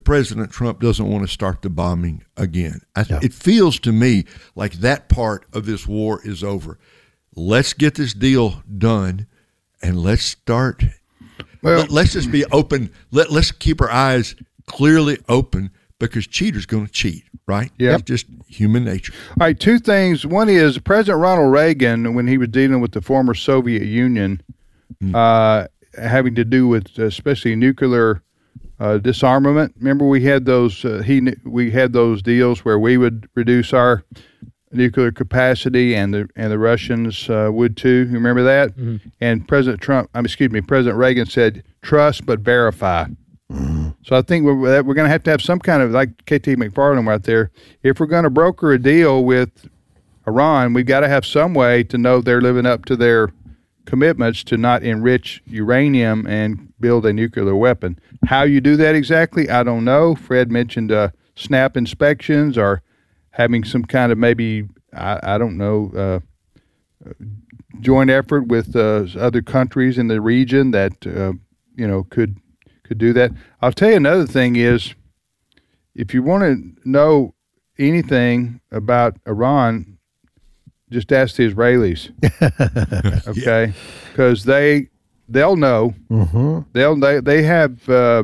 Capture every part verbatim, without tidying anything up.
President Trump doesn't want to start the bombing again. I, yeah. It feels to me like that part of this war is over. Let's get this deal done, and let's start. Well, Let, let's just be open. Let, let's keep our eyes clearly open, because cheaters going to cheat, right? Yeah. It's just human nature. All right, two things. One is President Ronald Reagan, when he was dealing with the former Soviet Union, mm. uh, having to do with especially nuclear uh, disarmament. Remember, we had those. Uh, he we had those deals where we would reduce our nuclear capacity, and the and the Russians uh, would too. You remember that? Mm-hmm. And President Trump, um, excuse me, President Reagan said, "Trust but verify." Mm-hmm. So I think we're we're going to have to have some kind of, like K T McFarland right there. If we're going to broker a deal with Iran, we've got to have some way to know they're living up to their commitments to not enrich uranium and build a nuclear weapon. How you do that exactly, I don't know. Fred mentioned uh, snap inspections, or having some kind of maybe, I, I don't know, uh, joint effort with uh, other countries in the region that, uh, you know, could could do that. I'll tell you another thing is, if you want to know anything about Iran, just ask the Israelis, okay? Because they they'll know. Mm-hmm. They'll they they have. Uh,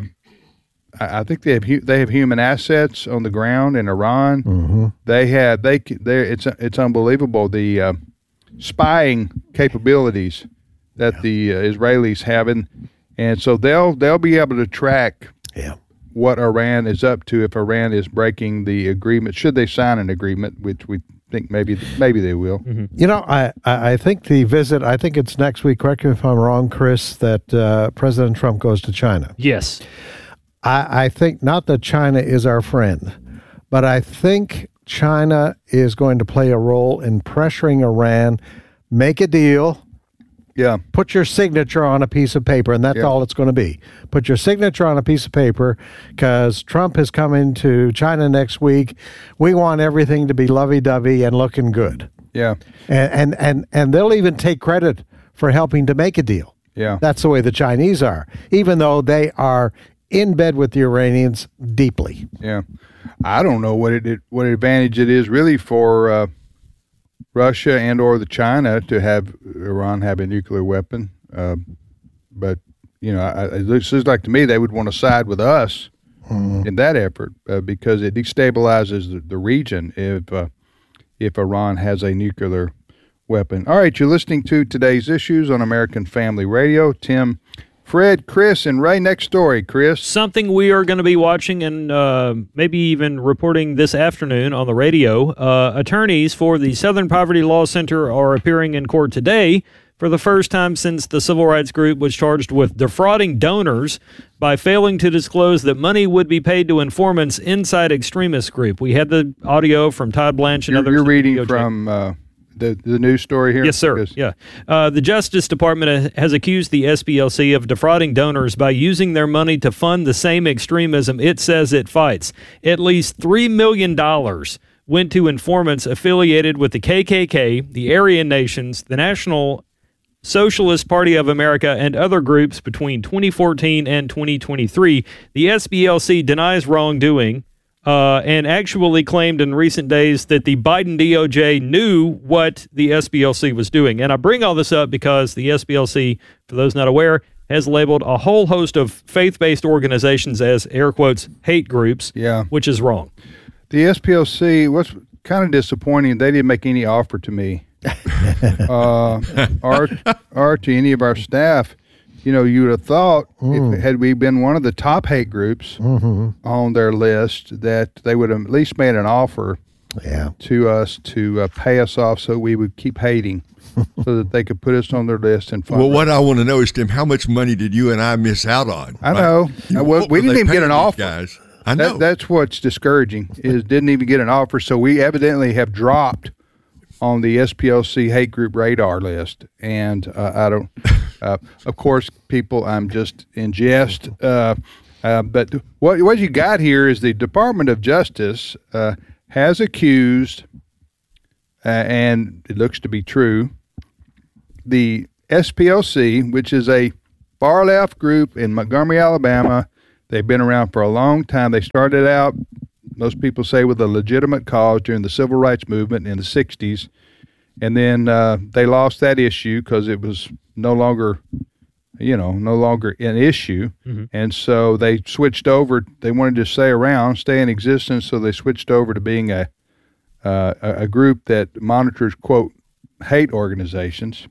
I think they have they have human assets on the ground in Iran. Mm-hmm. They have they they it's it's unbelievable the uh, spying capabilities that yeah. the uh, Israelis have, and and so they'll they'll be able to track yeah. what Iran is up to if Iran is breaking the agreement. Should they sign an agreement, which we think maybe maybe they will. Mm-hmm. You know, I I think the visit. I think it's next week. Correct me if I'm wrong, Chris. That uh, President Trump goes to China. Yes. I, I think not that China is our friend, but I think China is going to play a role in pressuring Iran, make a deal, yeah, put your signature on a piece of paper, and that's yeah. all it's going to be. Put your signature on a piece of paper, because Trump is coming to China next week. We want everything to be lovey-dovey and looking good. Yeah. And, and, and, and they'll even take credit for helping to make a deal. Yeah. That's the way the Chinese are, even though they are in bed with the Iranians deeply. Yeah. I don't know what it what advantage it is really for uh, Russia and or the China to have Iran have a nuclear weapon. Uh, but, you know, I, it looks like to me they would want to side with us mm. in that effort uh, because it destabilizes the, the region if uh, if Iran has a nuclear weapon. All right, you're listening to Today's Issues on American Family Radio. Tim, Fred, Chris, and Ray. Next story, Chris. Something we are going to be watching and uh, maybe even reporting this afternoon on the radio. Uh, attorneys for the Southern Poverty Law Center are appearing in court today for the first time since the civil rights group was charged with defrauding donors by failing to disclose that money would be paid to informants inside extremist group. We had the audio from Todd Blanche and you're, others. You're reading from... Uh The the news story here? Yes, sir. Because yeah. Uh, the Justice Department has accused the S P L C of defrauding donors by using their money to fund the same extremism it says it fights. At least three million dollars went to informants affiliated with the K K K, the Aryan Nations, the National Socialist Party of America, and other groups between twenty fourteen and twenty twenty-three. The S P L C denies wrongdoing. Uh, and actually claimed in recent days that the Biden D O J knew what the S P L C was doing. And I bring all this up because the S P L C, for those not aware, has labeled a whole host of faith-based organizations as, air quotes, hate groups, yeah. which is wrong. The S P L C, what's kind of disappointing, they didn't make any offer to me uh, or, or to any of our staff. You know, you would have thought, mm. if, had we been one of the top hate groups mm-hmm. on their list, that they would have at least made an offer yeah. to us to uh, pay us off so we would keep hating, so that they could put us on their list and fund Well, us. what I want to know is, Tim, how much money did you and I miss out on? I know. Like, well, we didn't even get an offer. Guys? I know. That, that's what's discouraging, is didn't even get an offer, so we evidently have dropped on the S P L C hate group radar list. And uh, I don't... Uh, of course, people, I'm just in jest. Uh, uh, but what what you got here is the Department of Justice uh, has accused, uh, and it looks to be true, the S P L C, which is a far-left group in Montgomery, Alabama, They've been around for a long time. They started out, most people say, with a legitimate cause during the civil rights movement in the sixties. And then uh, they lost that issue because it was no longer, you know, no longer an issue. Mm-hmm. And so they switched over. They wanted to stay around, stay in existence, so they switched over to being a uh, a group that monitors, quote, hate organizations.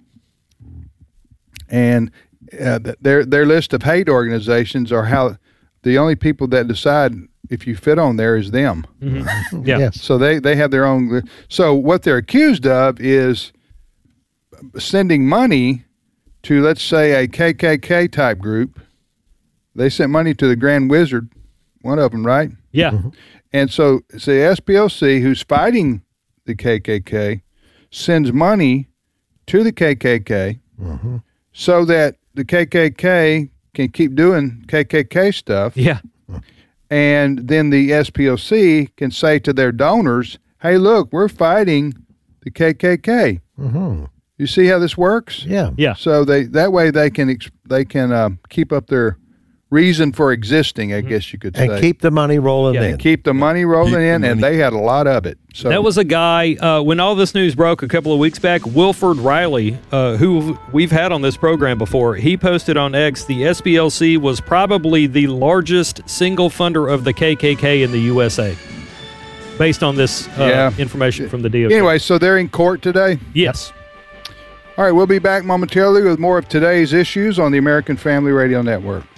And uh, their their list of hate organizations are how the only people that decide if you fit on there is them. Mm-hmm. Yeah. Yes. So they, they have their own. So what they're accused of is sending money to, let's say, a K K K type group. They sent money to the Grand Wizard, one of them, right? Yeah. Mm-hmm. And so, say S P L C, who's fighting the K K K, sends money to the K K K mm-hmm. so that the K K K can keep doing K K K stuff. Yeah. And then the S P L C can say to their donors, hey, look, we're fighting the K K K. Mm-hmm. You see how this works? Yeah. Yeah. So they that way they can they can uh, keep up their reason for existing, I mm-hmm. guess you could say. And keep the money rolling yeah, in. And keep the money rolling keep in, money. And they had a lot of it. So that was a guy, uh, when all this news broke a couple of weeks back, Wilford Riley, uh, who we've had on this program before, he posted on X, the S P L C was probably the largest single funder of the K K K in the U S A, based on this uh, yeah. information from the D O J. Anyway, so they're in court today? Yes. All right, we'll be back momentarily with more of today's issues on the American Family Radio Network.